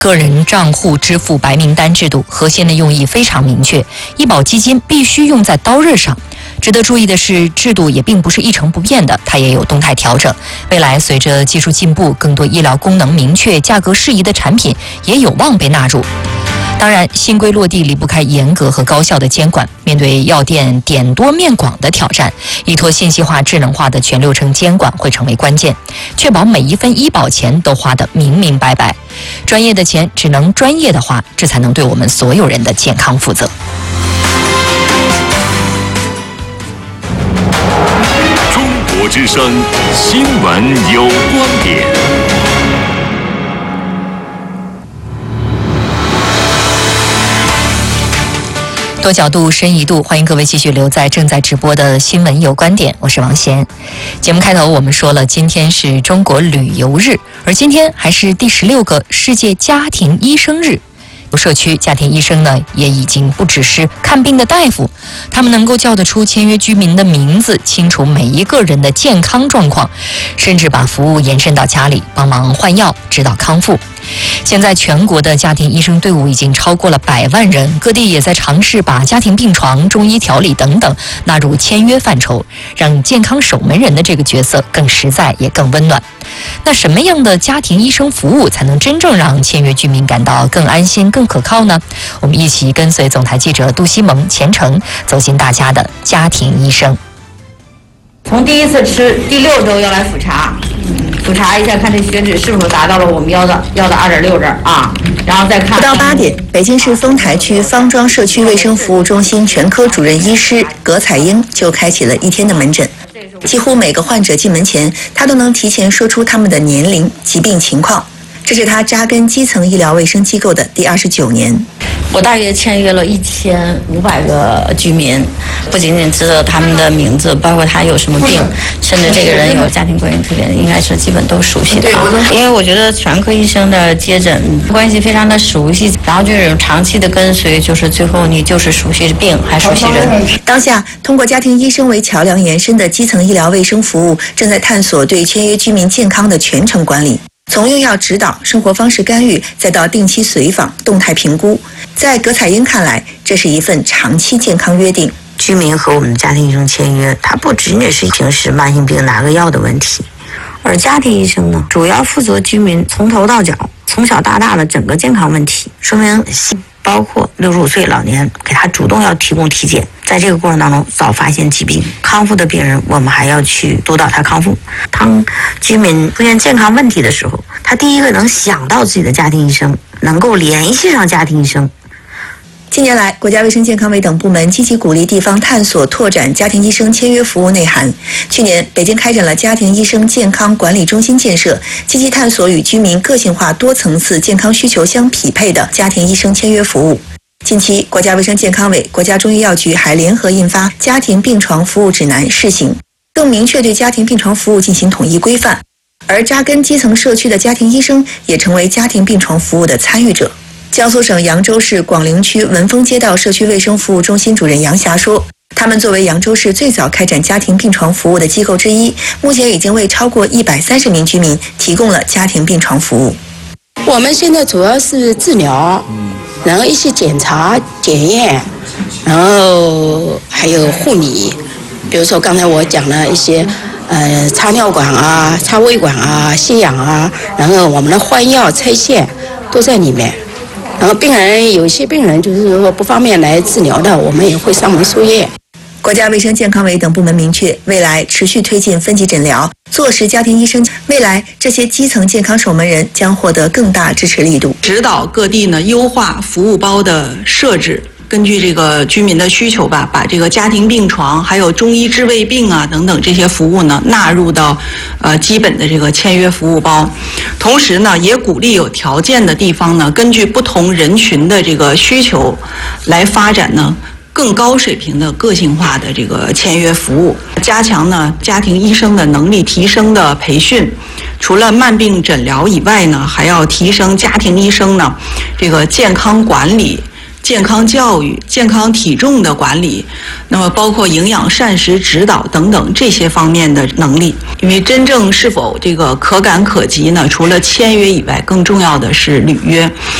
个人账户支付白名单制度核心的用意非常明确，医保基金必须用在刀刃上。值得注意的是，制度也并不是一成不变的，它也有动态调整。未来随着技术进步，更多医疗功能明确、价格适宜的产品也有望被纳入。当然，新规落地离不开严格和高效的监管。面对药店点多面广的挑战，依托信息化、智能化的全流程监管会成为关键，确保每一分医保钱都花得明明白白。专业的钱只能专业的花，这才能对我们所有人的健康负责。 中国之声新闻有观点。 多角度深一度，欢迎各位继续留在正在直播的新闻有观点，我是王贤。节目开头我们说了，今天是中国旅游日，而今天还是第16个世界家庭医生日。社区家庭医生呢，也已经不只是看病的大夫，他们能够叫得出签约居民的名字，清楚每一个人的健康状况，甚至把服务延伸到家里，帮忙换药、指导康复。现在全国的家庭医生队伍已经超过了100万人，各地也在尝试把家庭病床、中医调理等等纳入签约范畴，让健康守门人的这个角色更实在也更温暖。那什么样的家庭医生服务才能真正让签约居民感到更安心、更可靠呢？我们一起跟随总台记者杜西蒙、钱程走进大家的家庭医生。 从第一次吃第6周要来复查，复查一下看这血脂是否达到了我们要的2.6这啊，然后再看。 不到8点，北京市丰台区方庄社区卫生服务中心全科主任医师葛彩英就开启了一天的门诊。几乎每个患者进门前，他都能提前说出他们的年龄、疾病情况。这是他扎根基层医疗卫生机构的第29年。 我大约签约了1500个居民，不仅仅知道他们的名字，包括他有什么病，甚至这个人有家庭关系特点，应该是基本都熟悉的。因为我觉得全科医生的接诊关系非常的熟悉，然后就是长期的跟随，就是最后你就是熟悉病还熟悉人。 当下，通过家庭医生为桥梁延伸的基层医疗卫生服务，正在探索对签约居民健康的全程管理。从用药指导、生活方式干预，再到定期随访、动态评估，在葛彩英看来，这是一份长期健康约定。 居民和我们的家庭医生签约，它不仅仅是平时慢性病拿个药的问题，而家庭医生呢，主要负责居民从头到脚、从小到大的整个健康问题，说明包括65岁老年，给他主动要提供体检，在这个过程当中早发现疾病，康复的病人我们还要去督导他康复。当居民出现健康问题的时候，他第一个能想到自己的家庭医生，能够联系上家庭医生。 近年来，国家卫生健康委等部门积极鼓励地方探索拓展家庭医生签约服务内涵。去年，北京开展了家庭医生健康管理中心建设，积极探索与居民个性化多层次健康需求相匹配的家庭医生签约服务。近期，国家卫生健康委、国家中医药局还联合印发《家庭病床服务指南》试行，更明确对家庭病床服务进行统一规范。而扎根基层社区的家庭医生也成为家庭病床服务的参与者。江苏省扬州市广陵区文峰街道社区卫生服务中心主任杨霞说，他们作为扬州市最早开展家庭病床服务的机构之一，目前已经为超过130名居民提供了家庭病床服务。 我们现在主要是治疗，然后一些检查、检验，然后还有护理，比如说刚才我讲了一些插尿管啊、插胃管啊、吸氧啊，然后我们的换药、拆线都在里面。然后有一些病人就是说不方便来治疗的，我们也会上门输液。 国家卫生健康委等部门明确，未来持续推进分级诊疗，坐实家庭医生。未来这些基层健康守门人将获得更大支持力度， 指导各地呢优化服务包的设置。根据这个居民的需求吧，把这个家庭病床还有中医治胃病啊等等这些服务呢纳入到基本的这个签约服务包。同时呢，也鼓励有条件的地方呢，根据不同人群的这个需求来发展呢更高水平的个性化的这个签约服务，加强呢家庭医生的能力提升的培训。除了慢病诊疗以外呢，还要提升家庭医生呢这个健康管理、 健康教育、健康体重的管理，那么包括营养膳食指导等等这些方面的能力。因为真正是否这个可感可及呢？除了签约以外，更重要的是履约。